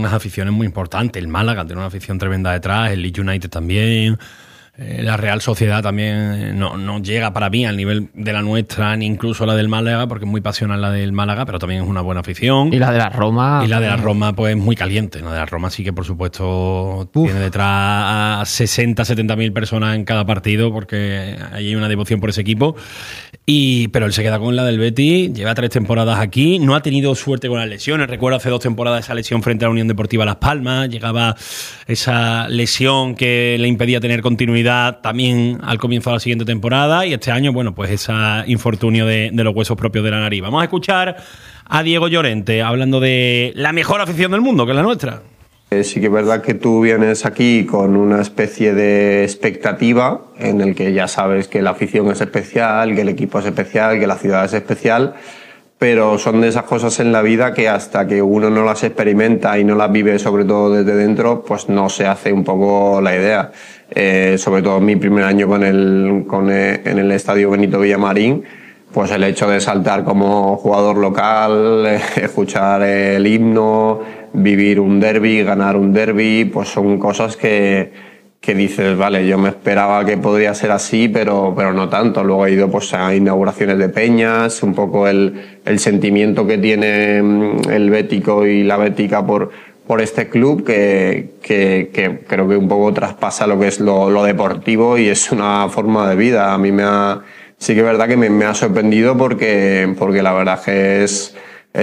unas aficiones muy importantes. El Málaga tiene una afición tremenda detrás, el Leeds United también. La Real Sociedad también no llega para mí al nivel de la nuestra, ni incluso la del Málaga, porque es muy pasional la del Málaga, pero también es una buena afición. Y la de la Roma. Y la de la Roma, pues muy caliente. La de la Roma sí que, por supuesto, tiene detrás a 60-70 mil personas en cada partido, porque hay una devoción por ese equipo. Pero él se queda con la del Betis, lleva 3 temporadas aquí, no ha tenido suerte con las lesiones. Recuerdo hace 2 temporadas esa lesión frente a la Unión Deportiva Las Palmas, llegaba esa lesión que le impedía tener continuidad también al comienzo de la siguiente temporada, y este año, bueno, pues ese infortunio de los huesos propios de la nariz. Vamos a escuchar a Diego Llorente hablando de la mejor afición del mundo, que es la nuestra. Sí que es verdad que tú vienes aquí con una especie de expectativa en el que ya sabes que la afición es especial, que el equipo es especial, que la ciudad es especial, pero son de esas cosas en la vida que hasta que uno no las experimenta y no las vive, sobre todo desde dentro, pues no se hace un poco la idea. Sobre todo en mi primer año en el Estadio Benito Villamarín, pues el hecho de saltar como jugador local, escuchar el himno, vivir un derbi, ganar un derbi, pues son cosas que dices, vale, yo me esperaba que podría ser así, pero no tanto. Luego he ido pues a inauguraciones de peñas, un poco el sentimiento que tiene el bético y la bética por este club que creo que un poco traspasa lo que es lo deportivo y es una forma de vida. A mí sí que es verdad que me ha sorprendido porque la verdad que es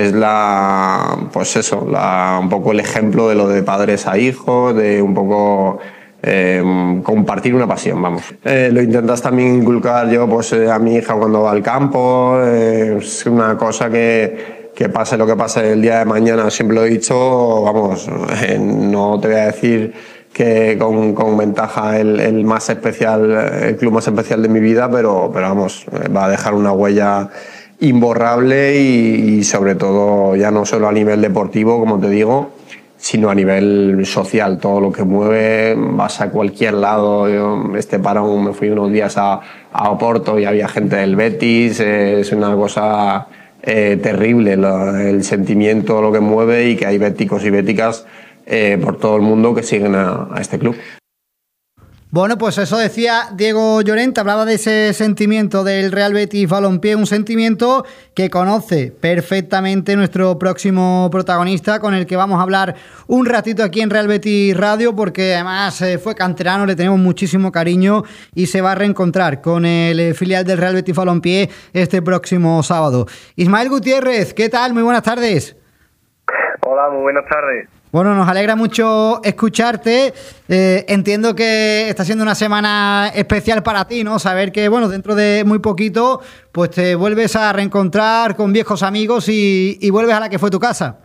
un poco el ejemplo de lo de padres a hijos, de un poco compartir una pasión, vamos. Lo intentas también inculcar yo pues a mi hija cuando va al campo, es una cosa que pase lo que pase el día de mañana, siempre lo he dicho, vamos, no te voy a decir que con ventaja el más especial, el club más especial de mi vida, pero vamos, va a dejar una huella imborrable y sobre todo ya no solo a nivel deportivo, como te digo, sino a nivel social. Todo lo que mueve, vas a cualquier lado. Yo me fui unos días a Oporto y había gente del Betis, es una cosa terrible el sentimiento, lo que mueve, y que hay béticos y béticas por todo el mundo que siguen a este club. Bueno, pues eso decía Diego Llorente, hablaba de ese sentimiento del Real Betis Balompié, un sentimiento que conoce perfectamente nuestro próximo protagonista, con el que vamos a hablar un ratito aquí en Real Betis Radio, porque además fue canterano, le tenemos muchísimo cariño y se va a reencontrar con el filial del Real Betis Balompié este próximo sábado. Ismael Gutiérrez, ¿qué tal? Muy buenas tardes. Hola, muy buenas tardes. Bueno, nos alegra mucho escucharte. Entiendo que está siendo una semana especial para ti, ¿no? Saber que, bueno, dentro de muy poquito, pues te vuelves a reencontrar con viejos amigos y vuelves a la que fue tu casa.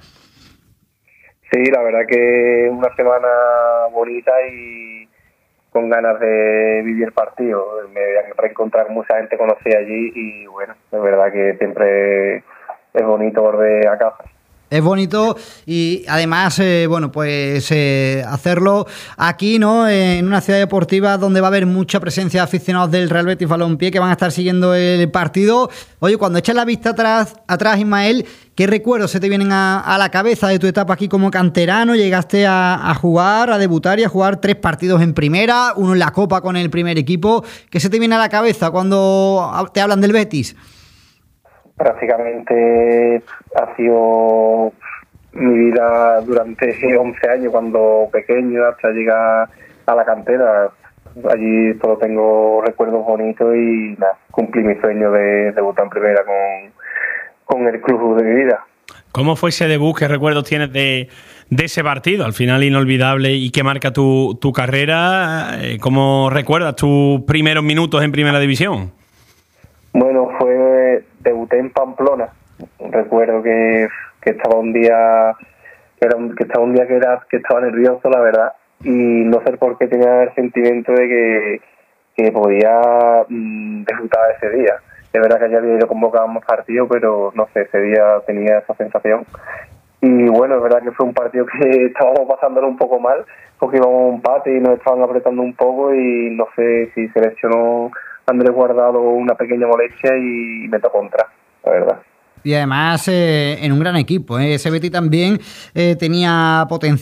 Sí, la verdad que es una semana bonita y con ganas de vivir el partido. Me voy a reencontrar con mucha gente que conocí allí y, bueno, es verdad que siempre es bonito volver a casa. Es bonito y además, bueno, pues hacerlo aquí, ¿no? En una ciudad deportiva donde va a haber mucha presencia de aficionados del Real Betis Balompié que van a estar siguiendo el partido. Oye, cuando echas la vista atrás, Ismael, ¿qué recuerdos se te vienen a la cabeza de tu etapa aquí como canterano? Llegaste a jugar, a debutar y a jugar 3 partidos en primera, uno en la Copa con el primer equipo. ¿Qué se te viene a la cabeza cuando te hablan del Betis? Prácticamente ha sido mi vida durante 11 años, cuando pequeño, hasta llegar a la cantera. Allí solo tengo recuerdos bonitos y nada, cumplí mi sueño de debutar en primera con el club de mi vida. ¿Cómo fue ese debut? ¿Qué recuerdos tienes de ese partido? Al final inolvidable y que marca tu carrera. ¿Cómo recuerdas tus primeros minutos en primera división? Bueno, debuté en Pamplona. Recuerdo que estaba un día que estaba nervioso, la verdad, y no sé por qué tenía el sentimiento de que podía disfrutar ese día. De verdad que ya había ido convocado a más partidos, pero no sé, ese día tenía esa sensación. Y bueno, es verdad que fue un partido que estábamos pasándolo un poco mal, porque íbamos a un empate y nos estaban apretando un poco, y no sé si se lesionó Andrés Guardado una pequeña molestia y me tocó entrar, la verdad. Y además en un gran equipo, Ese Betis también tenía potencial.